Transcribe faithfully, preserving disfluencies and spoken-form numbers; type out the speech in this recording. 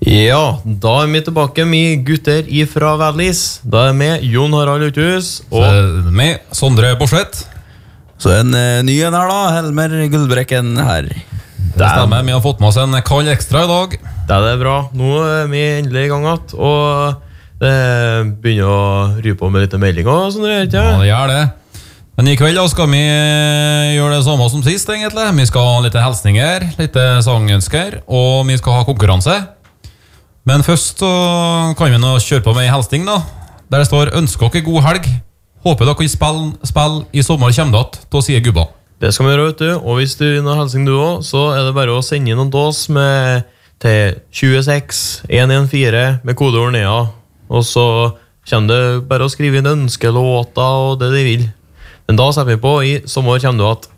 Ja, da er vi tilbake med gutter ifra Vellis. Da er vi Jon Harald Uthus og Så er det med Sondre Borseth. Så en uh, ny en her da, Helmer Gullbrekken her. Det stemmer, vi har fått med oss en kall ekstra i dag. Det er bra. Nå er vi endelig i gang igjen, og det begynner å ry på med litt meldinger og sånn, ikke? Ja, det gjør det. Men i kveld da skal vi gjøre det samme som sist, egentlig. Vi skal ha litt hilsninger, litt sangønsker, og vi skal ha konkurranse. Men først så kan vi nå kjøre på med en hilsning da, der det står «Ønsker dere god helg. Håper dere kan spille, spille i sommer kommer det, da sier gubba». Det skal vi gjøre, vet du. Og hvis du vil ha hilsning du også, så er det bare å sende inn noen dås med til tjueseks en en fire med kodeord N E A. Og så kommer det bare å skrive inn ønskelåter og det de vil. Men da setter vi på i sommer kommer du at